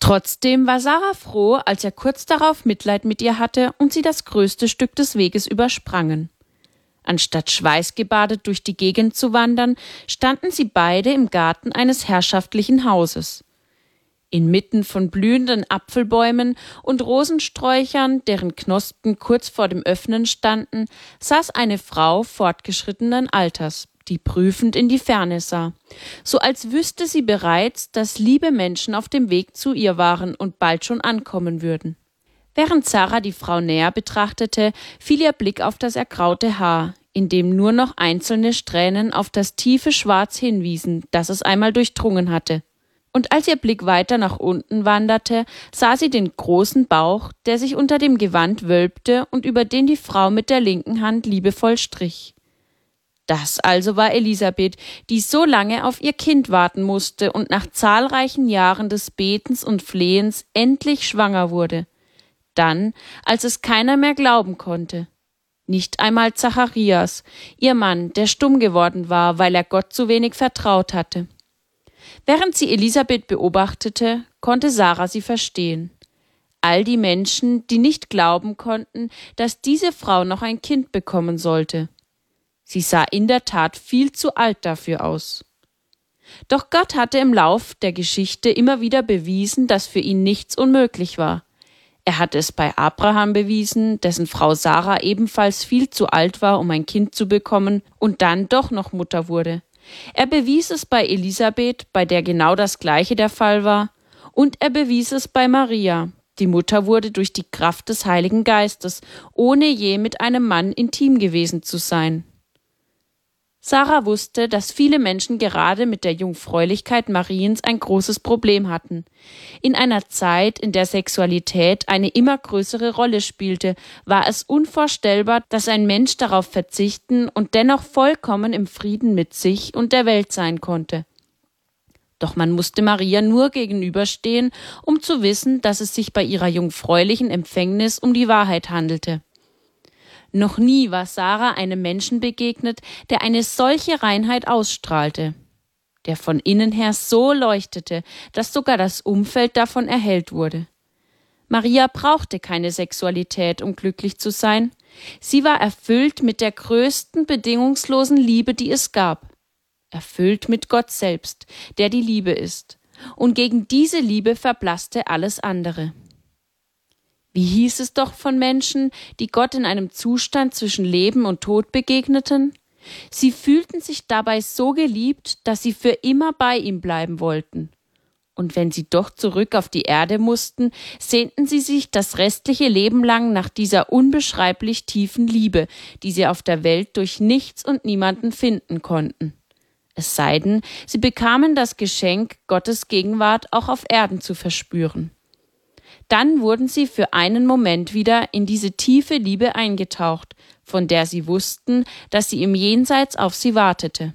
Trotzdem war Sarah froh, als er kurz darauf Mitleid mit ihr hatte und sie das größte Stück des Weges übersprangen. Anstatt schweißgebadet durch die Gegend zu wandern, standen sie beide im Garten eines herrschaftlichen Hauses. Inmitten von blühenden Apfelbäumen und Rosensträuchern, deren Knospen kurz vor dem Öffnen standen, saß eine Frau fortgeschrittenen Alters, die prüfend in die Ferne sah, so als wüsste sie bereits, dass liebe Menschen auf dem Weg zu ihr waren und bald schon ankommen würden. Während Sarah die Frau näher betrachtete, fiel ihr Blick auf das ergraute Haar, in dem nur noch einzelne Strähnen auf das tiefe Schwarz hinwiesen, das es einmal durchdrungen hatte. Und als ihr Blick weiter nach unten wanderte, sah sie den großen Bauch, der sich unter dem Gewand wölbte und über den die Frau mit der linken Hand liebevoll strich. Das also war Elisabeth, die so lange auf ihr Kind warten musste und nach zahlreichen Jahren des Betens und Flehens endlich schwanger wurde. Dann, als es keiner mehr glauben konnte. Nicht einmal Zacharias, ihr Mann, der stumm geworden war, weil er Gott zu wenig vertraut hatte. Während sie Elisabeth beobachtete, konnte Sarah sie verstehen. All die Menschen, die nicht glauben konnten, dass diese Frau noch ein Kind bekommen sollte. Sie sah in der Tat viel zu alt dafür aus. Doch Gott hatte im Lauf der Geschichte immer wieder bewiesen, dass für ihn nichts unmöglich war. Er hatte es bei Abraham bewiesen, dessen Frau Sarah ebenfalls viel zu alt war, um ein Kind zu bekommen und dann doch noch Mutter wurde. Er bewies es bei Elisabeth, bei der genau das Gleiche der Fall war, und er bewies es bei Maria, die Mutter wurde durch die Kraft des Heiligen Geistes, ohne je mit einem Mann intim gewesen zu sein. Sarah wusste, dass viele Menschen gerade mit der Jungfräulichkeit Mariens ein großes Problem hatten. In einer Zeit, in der Sexualität eine immer größere Rolle spielte, war es unvorstellbar, dass ein Mensch darauf verzichten und dennoch vollkommen im Frieden mit sich und der Welt sein konnte. Doch man musste Maria nur gegenüberstehen, um zu wissen, dass es sich bei ihrer jungfräulichen Empfängnis um die Wahrheit handelte. Noch nie war Sarah einem Menschen begegnet, der eine solche Reinheit ausstrahlte, der von innen her so leuchtete, dass sogar das Umfeld davon erhellt wurde. Maria brauchte keine Sexualität, um glücklich zu sein. Sie war erfüllt mit der größten bedingungslosen Liebe, die es gab. Erfüllt mit Gott selbst, der die Liebe ist. Und gegen diese Liebe verblasste alles andere. Wie hieß es doch von Menschen, die Gott in einem Zustand zwischen Leben und Tod begegneten? Sie fühlten sich dabei so geliebt, dass sie für immer bei ihm bleiben wollten. Und wenn sie doch zurück auf die Erde mussten, sehnten sie sich das restliche Leben lang nach dieser unbeschreiblich tiefen Liebe, die sie auf der Welt durch nichts und niemanden finden konnten. Es sei denn, sie bekamen das Geschenk, Gottes Gegenwart auch auf Erden zu verspüren. Dann wurden sie für einen Moment wieder in diese tiefe Liebe eingetaucht, von der sie wussten, dass sie im Jenseits auf sie wartete.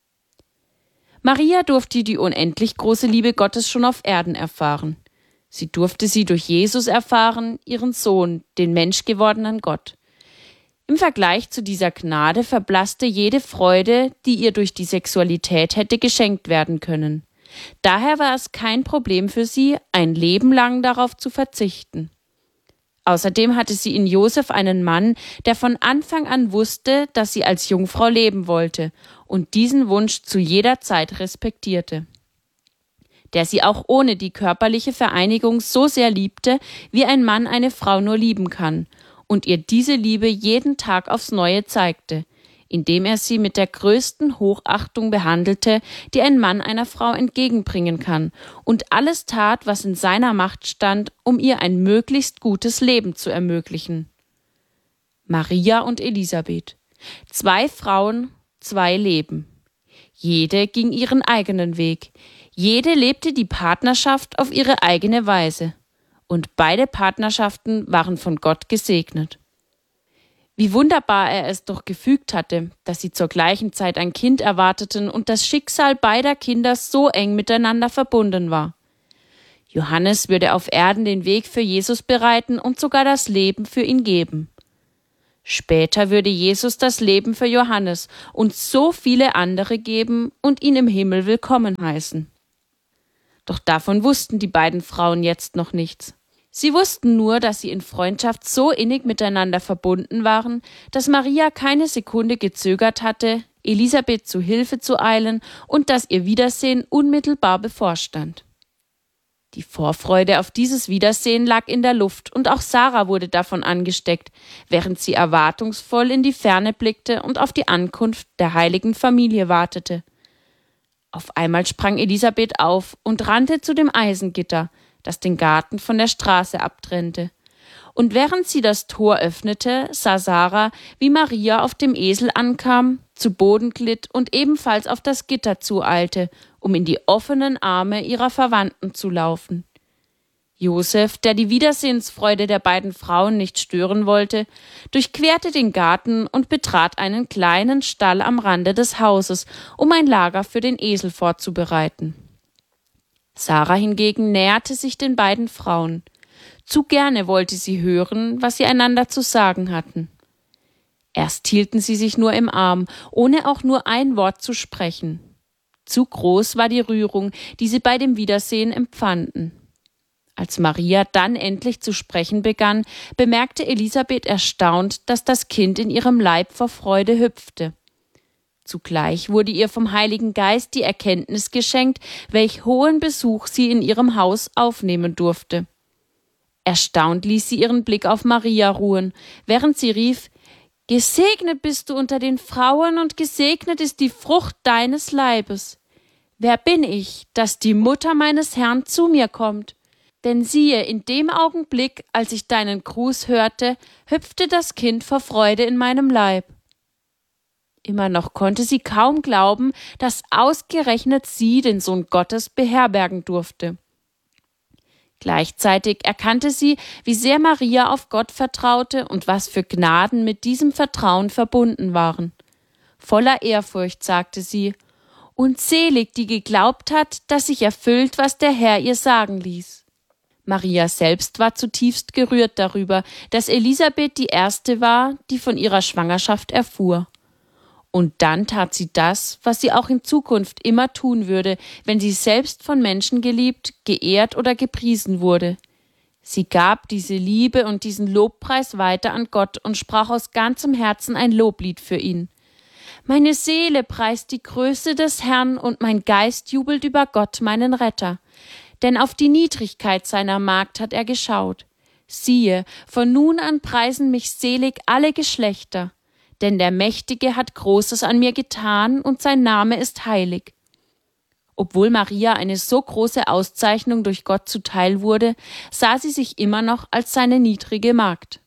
Maria durfte die unendlich große Liebe Gottes schon auf Erden erfahren. Sie durfte sie durch Jesus erfahren, ihren Sohn, den menschgewordenen Gott. Im Vergleich zu dieser Gnade verblasste jede Freude, die ihr durch die Sexualität hätte geschenkt werden können. Daher war es kein Problem für sie, ein Leben lang darauf zu verzichten. Außerdem hatte sie in Josef einen Mann, der von Anfang an wusste, dass sie als Jungfrau leben wollte und diesen Wunsch zu jeder Zeit respektierte. Der sie auch ohne die körperliche Vereinigung so sehr liebte, wie ein Mann eine Frau nur lieben kann, und ihr diese Liebe jeden Tag aufs Neue zeigte, indem er sie mit der größten Hochachtung behandelte, die ein Mann einer Frau entgegenbringen kann, und alles tat, was in seiner Macht stand, um ihr ein möglichst gutes Leben zu ermöglichen. Maria und Elisabeth. 2 Frauen, 2 Leben. Jede ging ihren eigenen Weg. Jede lebte die Partnerschaft auf ihre eigene Weise. Und beide Partnerschaften waren von Gott gesegnet. Wie wunderbar er es doch gefügt hatte, dass sie zur gleichen Zeit ein Kind erwarteten und das Schicksal beider Kinder so eng miteinander verbunden war. Johannes würde auf Erden den Weg für Jesus bereiten und sogar das Leben für ihn geben. Später würde Jesus das Leben für Johannes und so viele andere geben und ihn im Himmel willkommen heißen. Doch davon wussten die beiden Frauen jetzt noch nichts. Sie wussten nur, dass sie in Freundschaft so innig miteinander verbunden waren, dass Maria keine Sekunde gezögert hatte, Elisabeth zu Hilfe zu eilen und dass ihr Wiedersehen unmittelbar bevorstand. Die Vorfreude auf dieses Wiedersehen lag in der Luft und auch Sarah wurde davon angesteckt, während sie erwartungsvoll in die Ferne blickte und auf die Ankunft der heiligen Familie wartete. Auf einmal sprang Elisabeth auf und rannte zu dem Eisengitter, das den Garten von der Straße abtrennte. Und während sie das Tor öffnete, sah Sarah, wie Maria auf dem Esel ankam, zu Boden glitt und ebenfalls auf das Gitter zueilte, um in die offenen Arme ihrer Verwandten zu laufen. Josef, der die Wiedersehensfreude der beiden Frauen nicht stören wollte, durchquerte den Garten und betrat einen kleinen Stall am Rande des Hauses, um ein Lager für den Esel vorzubereiten. Sarah hingegen näherte sich den beiden Frauen. Zu gerne wollte sie hören, was sie einander zu sagen hatten. Erst hielten sie sich nur im Arm, ohne auch nur ein Wort zu sprechen. Zu groß war die Rührung, die sie bei dem Wiedersehen empfanden. Als Maria dann endlich zu sprechen begann, bemerkte Elisabeth erstaunt, dass das Kind in ihrem Leib vor Freude hüpfte. Zugleich wurde ihr vom Heiligen Geist die Erkenntnis geschenkt, welch hohen Besuch sie in ihrem Haus aufnehmen durfte. Erstaunt ließ sie ihren Blick auf Maria ruhen, während sie rief: »Gesegnet bist du unter den Frauen und gesegnet ist die Frucht deines Leibes. Wer bin ich, dass die Mutter meines Herrn zu mir kommt? Denn siehe, in dem Augenblick, als ich deinen Gruß hörte, hüpfte das Kind vor Freude in meinem Leib.« Immer noch konnte sie kaum glauben, dass ausgerechnet sie den Sohn Gottes beherbergen durfte. Gleichzeitig erkannte sie, wie sehr Maria auf Gott vertraute und was für Gnaden mit diesem Vertrauen verbunden waren. Voller Ehrfurcht sagte sie: »Und selig, die geglaubt hat, dass sich erfüllt, was der Herr ihr sagen ließ.« Maria selbst war zutiefst gerührt darüber, dass Elisabeth die erste war, die von ihrer Schwangerschaft erfuhr. Und dann tat sie das, was sie auch in Zukunft immer tun würde, wenn sie selbst von Menschen geliebt, geehrt oder gepriesen wurde. Sie gab diese Liebe und diesen Lobpreis weiter an Gott und sprach aus ganzem Herzen ein Loblied für ihn. »Meine Seele preist die Größe des Herrn und mein Geist jubelt über Gott, meinen Retter. Denn auf die Niedrigkeit seiner Magd hat er geschaut. Siehe, von nun an preisen mich selig alle Geschlechter. Denn der Mächtige hat Großes an mir getan und sein Name ist heilig.« Obwohl Maria eine so große Auszeichnung durch Gott zuteil wurde, sah sie sich immer noch als seine niedrige Magd.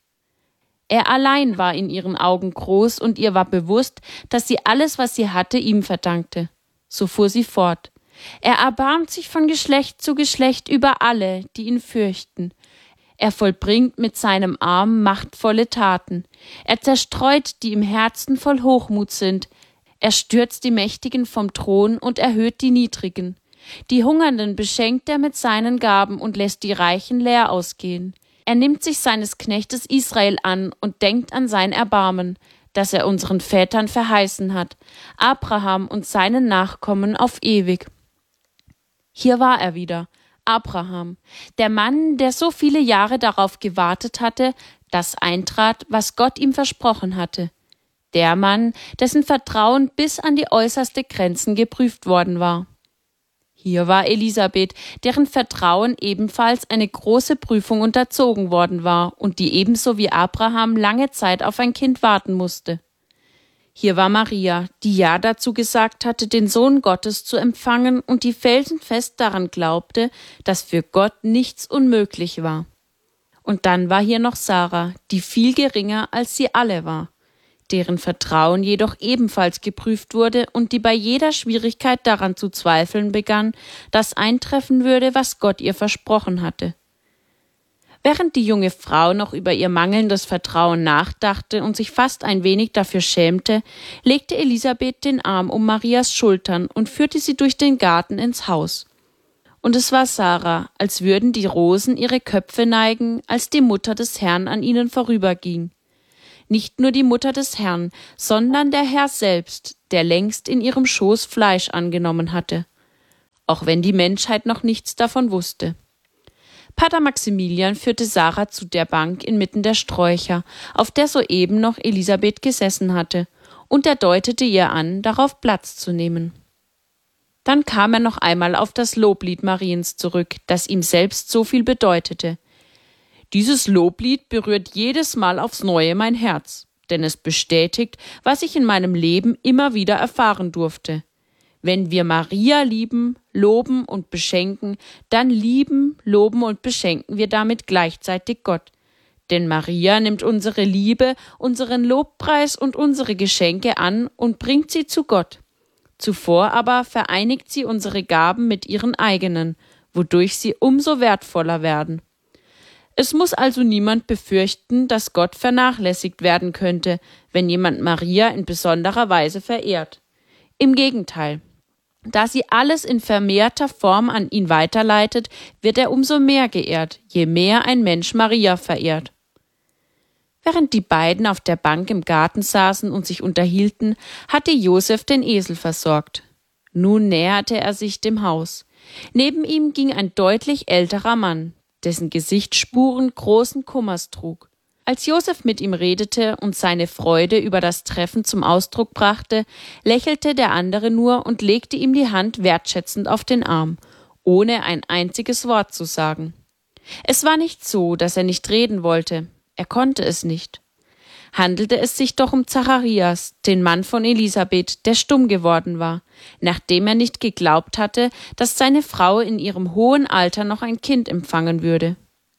Er allein war in ihren Augen groß und ihr war bewusst, dass sie alles, was sie hatte, ihm verdankte. So fuhr sie fort: »Er erbarmt sich von Geschlecht zu Geschlecht über alle, die ihn fürchten. Er vollbringt mit seinem Arm machtvolle Taten. Er zerstreut, die im Herzen voll Hochmut sind. Er stürzt die Mächtigen vom Thron und erhöht die Niedrigen. Die Hungernden beschenkt er mit seinen Gaben und lässt die Reichen leer ausgehen. Er nimmt sich seines Knechtes Israel an und denkt an sein Erbarmen, das er unseren Vätern verheißen hat, Abraham und seinen Nachkommen auf ewig.« Hier war er wieder, Abraham, der Mann, der so viele Jahre darauf gewartet hatte, dass eintrat, was Gott ihm versprochen hatte. Der Mann, dessen Vertrauen bis an die äußerste Grenzen geprüft worden war. Hier war Elisabeth, deren Vertrauen ebenfalls eine große Prüfung unterzogen worden war und die ebenso wie Abraham lange Zeit auf ein Kind warten musste. Hier war Maria, die ja dazu gesagt hatte, den Sohn Gottes zu empfangen und die felsenfest daran glaubte, dass für Gott nichts unmöglich war. Und dann war hier noch Sarah, die viel geringer als sie alle war, deren Vertrauen jedoch ebenfalls geprüft wurde und die bei jeder Schwierigkeit daran zu zweifeln begann, dass eintreffen würde, was Gott ihr versprochen hatte. Während die junge Frau noch über ihr mangelndes Vertrauen nachdachte und sich fast ein wenig dafür schämte, legte Elisabeth den Arm um Marias Schultern und führte sie durch den Garten ins Haus. Und es war Sarah, als würden die Rosen ihre Köpfe neigen, als die Mutter des Herrn an ihnen vorüberging. Nicht nur die Mutter des Herrn, sondern der Herr selbst, der längst in ihrem Schoß Fleisch angenommen hatte. auch wenn die Menschheit noch nichts davon wusste. Pater Maximilian führte Sarah zu der Bank inmitten der Sträucher, auf der soeben noch Elisabeth gesessen hatte, und er deutete ihr an, darauf Platz zu nehmen. Dann kam er noch einmal auf das Loblied Mariens zurück, das ihm selbst so viel bedeutete. Dieses Loblied berührt jedes Mal aufs Neue mein Herz, denn es bestätigt, was ich in meinem Leben immer wieder erfahren durfte. Wenn wir Maria lieben, loben und beschenken, dann lieben, loben und beschenken wir damit gleichzeitig Gott. Denn Maria nimmt unsere Liebe, unseren Lobpreis und unsere Geschenke an und bringt sie zu Gott. Zuvor aber vereinigt sie unsere Gaben mit ihren eigenen, wodurch sie umso wertvoller werden. Es muss also niemand befürchten, dass Gott vernachlässigt werden könnte, wenn jemand Maria in besonderer Weise verehrt. Im Gegenteil. Da sie alles in vermehrter Form an ihn weiterleitet, wird er umso mehr geehrt, je mehr ein Mensch Maria verehrt. Während die beiden auf der Bank im Garten saßen und sich unterhielten, hatte Josef den Esel versorgt. Nun näherte er sich dem Haus. Neben ihm ging ein deutlich älterer Mann, dessen Gesicht Spuren großen Kummers trug. Als Josef mit ihm redete und seine Freude über das Treffen zum Ausdruck brachte, lächelte der andere nur und legte ihm die Hand wertschätzend auf den Arm, ohne ein einziges Wort zu sagen. Es war nicht so, dass er nicht reden wollte, er konnte es nicht. Handelte es sich doch um Zacharias, den Mann von Elisabeth, der stumm geworden war, nachdem er nicht geglaubt hatte, dass seine Frau in ihrem hohen Alter noch ein Kind empfangen würde.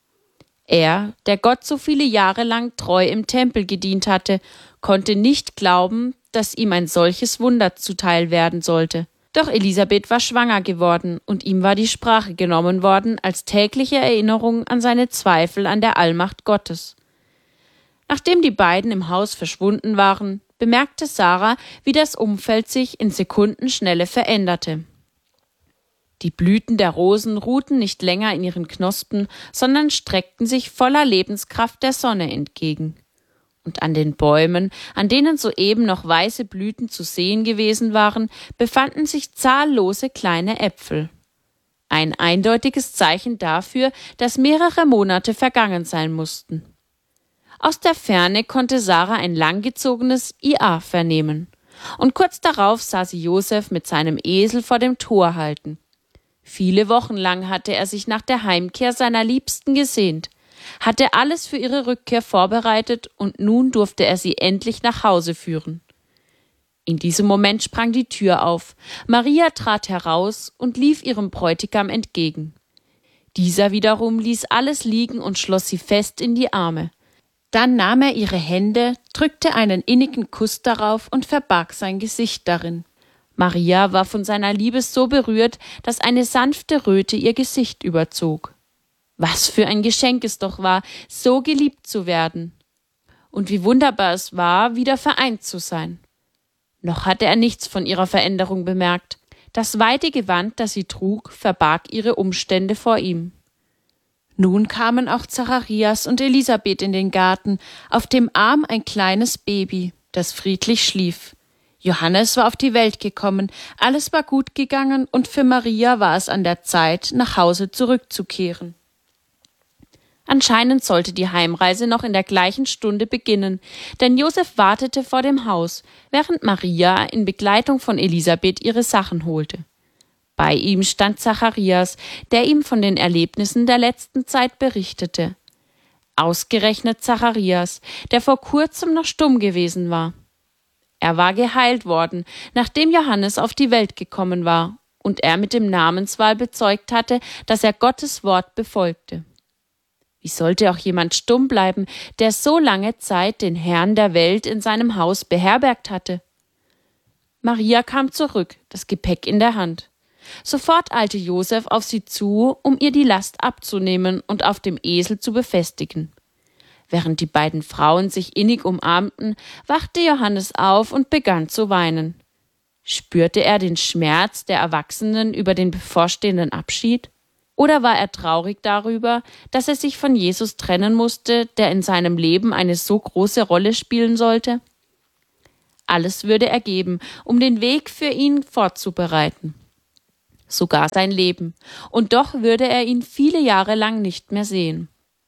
Er, der Gott so viele Jahre lang treu im Tempel gedient hatte, konnte nicht glauben, dass ihm ein solches Wunder zuteil werden sollte. Doch Elisabeth war schwanger geworden und ihm war die Sprache genommen worden als tägliche Erinnerung an seine Zweifel an der Allmacht Gottes. Nachdem die beiden im Haus verschwunden waren, bemerkte Sarah, wie das Umfeld sich in Sekundenschnelle veränderte. Die Blüten der Rosen ruhten nicht länger in ihren Knospen, sondern streckten sich voller Lebenskraft der Sonne entgegen. Und an den Bäumen, an denen soeben noch weiße Blüten zu sehen gewesen waren, befanden sich zahllose kleine Äpfel. Ein eindeutiges Zeichen dafür, dass mehrere Monate vergangen sein mussten. Aus der Ferne konnte Sarah ein langgezogenes Ja vernehmen, und kurz darauf sah sie Josef mit seinem Esel vor dem Tor halten. Viele Wochen lang hatte er sich nach der Heimkehr seiner Liebsten gesehnt, hatte alles für ihre Rückkehr vorbereitet und nun durfte er sie endlich nach Hause führen. In diesem Moment sprang die Tür auf, Maria trat heraus und lief ihrem Bräutigam entgegen. Dieser wiederum ließ alles liegen und schloss sie fest in die Arme. Dann nahm er ihre Hände, drückte einen innigen Kuss darauf und verbarg sein Gesicht darin. Maria war von seiner Liebe so berührt, dass eine sanfte Röte ihr Gesicht überzog. Was für ein Geschenk es doch war, so geliebt zu werden. Und wie wunderbar es war, wieder vereint zu sein. Noch hatte er nichts von ihrer Veränderung bemerkt. Das weite Gewand, das sie trug, verbarg ihre Umstände vor ihm. Nun kamen auch Zacharias und Elisabeth in den Garten, auf dem Arm ein kleines Baby, das friedlich schlief. Johannes war auf die Welt gekommen, alles war gut gegangen und für Maria war es an der Zeit, nach Hause zurückzukehren. Anscheinend sollte die Heimreise noch in der gleichen Stunde beginnen, denn Josef wartete vor dem Haus, während Maria in Begleitung von Elisabeth ihre Sachen holte. Bei ihm stand Zacharias, der ihm von den Erlebnissen der letzten Zeit berichtete. Ausgerechnet Zacharias, der vor kurzem noch stumm gewesen war. Er war geheilt worden, nachdem Johannes auf die Welt gekommen war und er mit dem Namenswahl bezeugt hatte, dass er Gottes Wort befolgte. Wie sollte auch jemand stumm bleiben, der so lange Zeit den Herrn der Welt in seinem Haus beherbergt hatte? Maria kam zurück, das Gepäck in der Hand. Sofort eilte Josef auf sie zu, um ihr die Last abzunehmen und auf dem Esel zu befestigen. Während die beiden Frauen sich innig umarmten, wachte Johannes auf und begann zu weinen. Spürte er den Schmerz der Erwachsenen über den bevorstehenden Abschied? Oder war er traurig darüber, dass er sich von Jesus trennen musste, der in seinem Leben eine so große Rolle spielen sollte? Alles würde er geben, um den Weg für ihn vorzubereiten. sogar sein Leben, und doch würde er ihn viele Jahre lang nicht mehr sehen.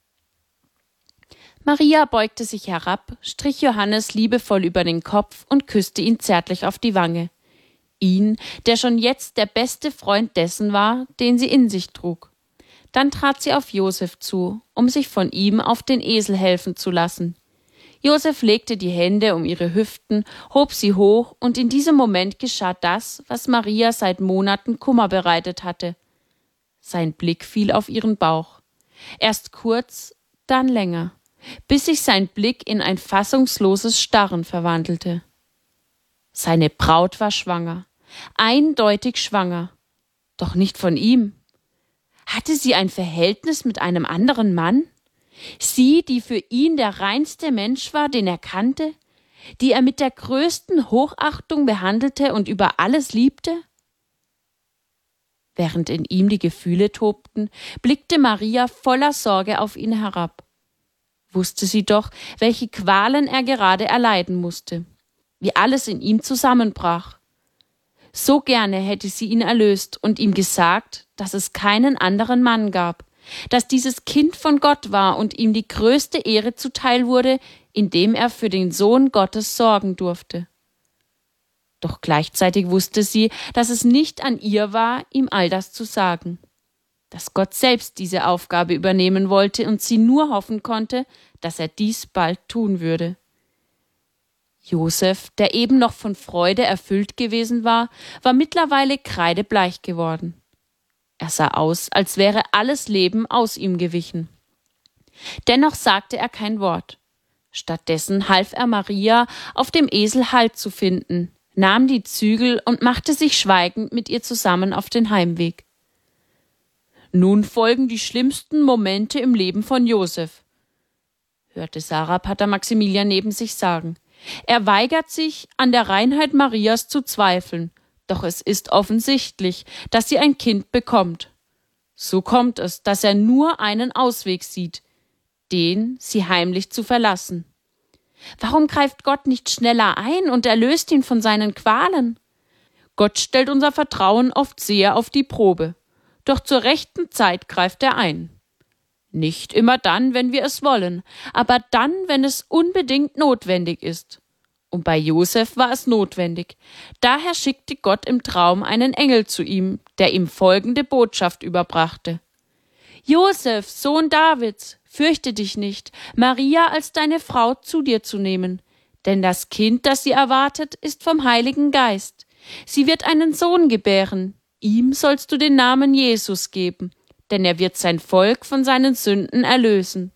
Maria beugte sich herab, strich Johannes liebevoll über den Kopf und küsste ihn zärtlich auf die Wange. Ihn, der schon jetzt der beste Freund dessen war, den sie in sich trug. Dann trat sie auf Josef zu, um sich von ihm auf den Esel helfen zu lassen. Josef legte die Hände um ihre Hüften, hob sie hoch, und in diesem Moment geschah das, was Maria seit Monaten Kummer bereitet hatte. Sein Blick fiel auf ihren Bauch. Erst kurz, dann länger, bis sich sein Blick in ein fassungsloses Starren verwandelte. Seine Braut war schwanger, eindeutig schwanger, doch nicht von ihm. Hatte sie ein Verhältnis mit einem anderen Mann? Sie, die für ihn der reinste Mensch war, den er kannte, die er mit der größten Hochachtung behandelte und über alles liebte? Während in ihm die Gefühle tobten, blickte Maria voller Sorge auf ihn herab. Wusste sie doch, welche Qualen er gerade erleiden musste, wie alles in ihm zusammenbrach. So gerne hätte sie ihn erlöst und ihm gesagt, dass es keinen anderen Mann gab, dass dieses Kind von Gott war und ihm die größte Ehre zuteil wurde, indem er für den Sohn Gottes sorgen durfte. Doch gleichzeitig wusste sie, dass es nicht an ihr war, ihm all das zu sagen, dass Gott selbst diese Aufgabe übernehmen wollte und sie nur hoffen konnte, dass er dies bald tun würde. Josef, der eben noch von Freude erfüllt gewesen war mittlerweile kreidebleich geworden. Er sah aus, als wäre alles Leben aus ihm gewichen. Dennoch sagte er kein Wort. Stattdessen half er Maria, auf dem Esel Halt zu finden, nahm die Zügel und machte sich schweigend mit ihr zusammen auf den Heimweg. Nun folgen die schlimmsten Momente im Leben von Josef, hörte Sarah Pater Maximilian neben sich sagen. Er weigert sich, an der Reinheit Marias zu zweifeln, doch es ist offensichtlich, dass sie ein Kind bekommt. So kommt es, dass er nur einen Ausweg sieht, den, sie heimlich zu verlassen. Warum greift Gott nicht schneller ein und erlöst ihn von seinen Qualen? Gott stellt unser Vertrauen oft sehr auf die Probe, doch zur rechten Zeit greift er ein. Nicht immer dann, wenn wir es wollen, aber dann, wenn es unbedingt notwendig ist. Und bei Josef war es notwendig. Daher schickte Gott im Traum einen Engel zu ihm, der ihm folgende Botschaft überbrachte. Josef, Sohn Davids, fürchte dich nicht, Maria als deine Frau zu dir zu nehmen, denn das Kind, das sie erwartet, ist vom Heiligen Geist. Sie wird einen Sohn gebären, ihm sollst du den Namen Jesus geben, denn er wird sein Volk von seinen Sünden erlösen.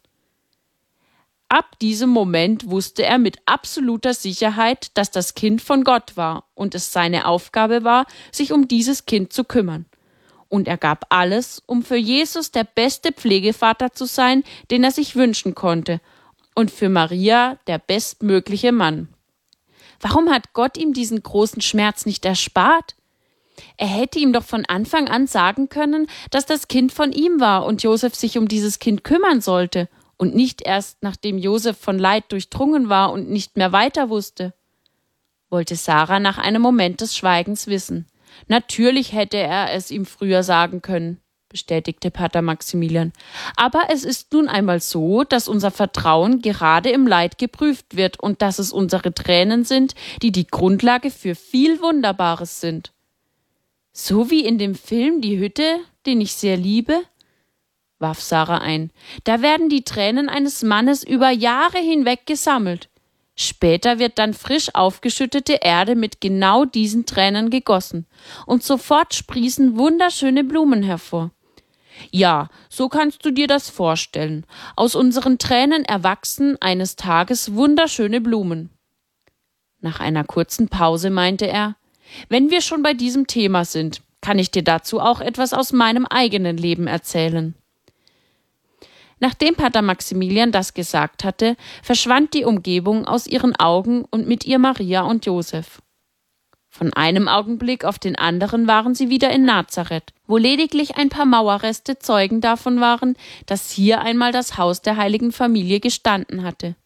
Ab diesem Moment wusste er mit absoluter Sicherheit, dass das Kind von Gott war und es seine Aufgabe war, sich um dieses Kind zu kümmern. Und er gab alles, um für Jesus der beste Pflegevater zu sein, den er sich wünschen konnte, und für Maria der bestmögliche Mann. Warum hat Gott ihm diesen großen Schmerz nicht erspart? Er hätte ihm doch von Anfang an sagen können, dass das Kind von ihm war und Josef sich um dieses Kind kümmern sollte. Und nicht erst, nachdem Josef von Leid durchdrungen war und nicht mehr weiter wusste. Wollte Sarah nach einem Moment des Schweigens wissen. Natürlich hätte er es ihm früher sagen können, bestätigte Pater Maximilian. Aber es ist nun einmal so, dass unser Vertrauen gerade im Leid geprüft wird und dass es unsere Tränen sind, die die Grundlage für viel Wunderbares sind. So wie in dem Film Die Hütte, den ich sehr liebe, warf Sarah ein. Da werden die Tränen eines Mannes über Jahre hinweg gesammelt. Später wird dann frisch aufgeschüttete Erde mit genau diesen Tränen gegossen und sofort sprießen wunderschöne Blumen hervor. Ja, so kannst du dir das vorstellen. Aus unseren Tränen erwachsen eines Tages wunderschöne Blumen. Nach einer kurzen Pause meinte er, wenn wir schon bei diesem Thema sind, kann ich dir dazu auch etwas aus meinem eigenen Leben erzählen. Nachdem Pater Maximilian das gesagt hatte, verschwand die Umgebung aus ihren Augen und mit ihr Maria und Josef. Von einem Augenblick auf den anderen waren sie wieder in Nazareth, wo lediglich ein paar Mauerreste Zeugen davon waren, dass hier einmal das Haus der heiligen Familie gestanden hatte.